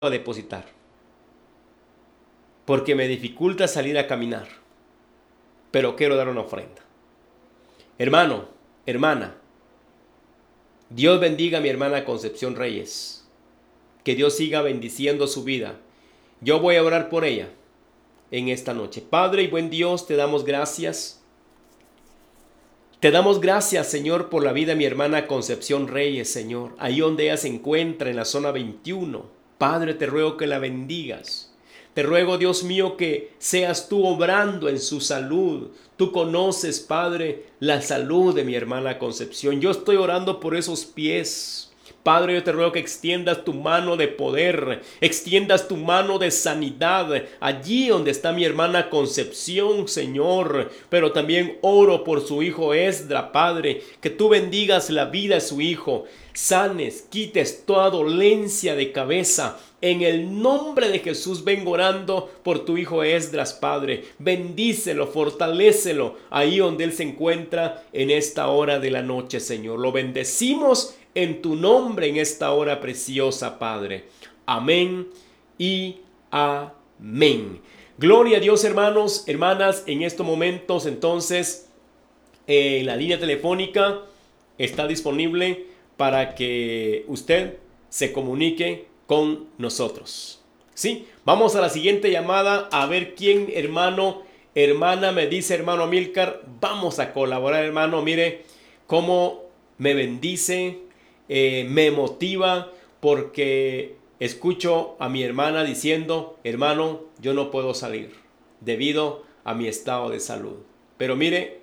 a depositar, porque me dificulta salir a caminar, pero quiero dar una ofrenda. Hermano, hermana, Dios bendiga a mi hermana Concepción Reyes. Que Dios siga bendiciendo su vida. Yo voy a orar por ella en esta noche. Padre y buen Dios, te damos gracias. Te damos gracias, Señor, por la vida de mi hermana Concepción Reyes, Señor. Ahí donde ella se encuentra, en la zona 21. Padre, te ruego que la bendigas. Te ruego, Dios mío, que seas tú obrando en su salud. Tú conoces, Padre, la salud de mi hermana Concepción. Yo estoy orando por esos pies. Padre, yo te ruego que extiendas tu mano de poder, extiendas tu mano de sanidad allí donde está mi hermana Concepción, Señor. Pero también oro por su hijo Esdra, Padre, que tú bendigas la vida de su hijo, sanes, quites toda dolencia de cabeza. En el nombre de Jesús vengo orando por tu hijo Esdras, Padre. Bendícelo, fortalécelo ahí donde él se encuentra en esta hora de la noche, Señor. Lo bendecimos en tu nombre en esta hora preciosa, Padre. Amén y amén. Gloria a Dios, hermanos, hermanas. En estos momentos, entonces, la línea telefónica está disponible para que usted se comunique con nosotros. ¿Sí? Vamos a la siguiente llamada a ver quién, hermano, hermana, me dice, hermano Amílcar. Vamos a colaborar, hermano. Mire cómo me bendice, me motiva, porque escucho a mi hermana diciendo, hermano, yo no puedo salir debido a mi estado de salud. Pero mire,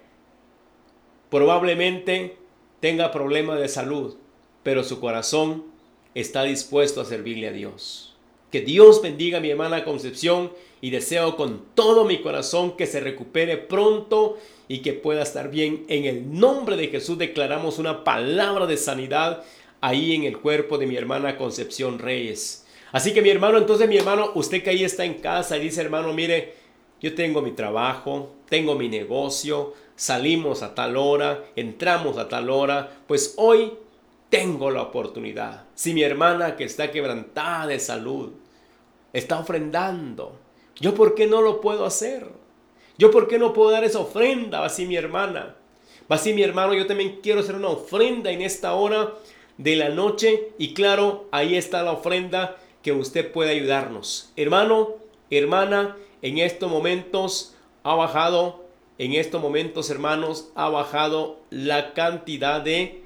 probablemente tenga problemas de salud, pero su corazón está dispuesto a servirle a Dios. Que Dios bendiga a mi hermana Concepción y deseo con todo mi corazón que se recupere pronto y que pueda estar bien. En el nombre de Jesús declaramos una palabra de sanidad ahí en el cuerpo de mi hermana Concepción Reyes. Así que mi hermano, entonces mi hermano, usted que ahí está en casa y dice, hermano, mire, yo tengo mi trabajo, tengo mi negocio, salimos a tal hora, entramos a tal hora, pues hoy tengo la oportunidad. Si mi hermana que está quebrantada de salud está ofrendando, ¿yo por qué no lo puedo hacer? ¿Yo por qué no puedo dar esa ofrenda? Va así mi hermana. Va así mi hermano, yo también quiero hacer una ofrenda en esta hora de la noche. Y claro, ahí está la ofrenda que usted puede ayudarnos. Hermano, hermana, en estos momentos ha bajado, hermanos, ha bajado la cantidad de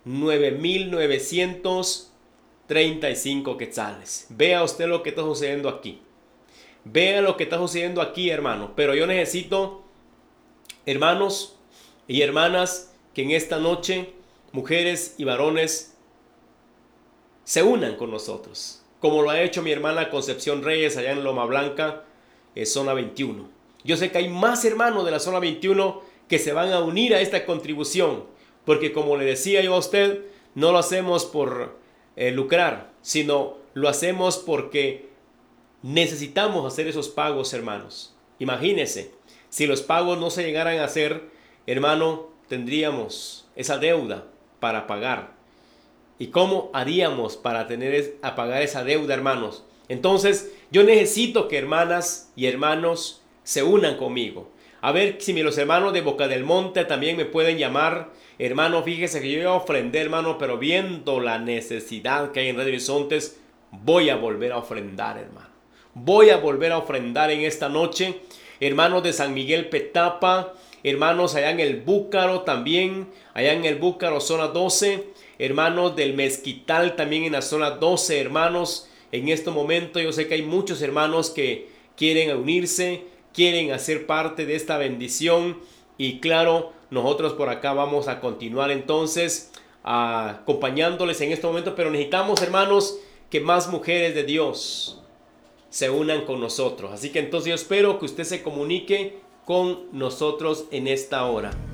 9,935 quetzales. Vea usted lo que está sucediendo aquí. Vea lo que está sucediendo aquí, hermano. Pero yo necesito, hermanos y hermanas, que en esta noche, mujeres y varones, se unan con nosotros, como lo ha hecho mi hermana Concepción Reyes allá en Loma Blanca, zona 21. Yo sé que hay más hermanos de la zona 21 que se van a unir a esta contribución, porque como le decía yo a usted, no lo hacemos por lucrar, sino lo hacemos porque necesitamos hacer esos pagos, hermanos. Imagínense, si los pagos no se llegaran a hacer, hermano, tendríamos esa deuda para pagar. ¿Y cómo haríamos para a pagar esa deuda, hermanos? Entonces, yo necesito que hermanas y hermanos se unan conmigo. A ver si los hermanos de Boca del Monte también me pueden llamar. Hermano, fíjese que yo iba a ofrendar, hermano, pero viendo la necesidad que hay en Red Horizontes, voy a volver a ofrendar, hermano. Voy a volver a ofrendar en esta noche. Hermanos de San Miguel Petapa, hermanos allá en el Búcaro también, allá en el Búcaro zona 12, hermanos del Mezquital también en la zona 12, hermanos. En este momento yo sé que hay muchos hermanos que quieren unirse, quieren hacer parte de esta bendición. Y claro, nosotros por acá vamos a continuar entonces acompañándoles en este momento. Pero necesitamos, hermanos, que más mujeres de Dios se unan con nosotros. Así que entonces yo espero que usted se comunique con nosotros en esta hora.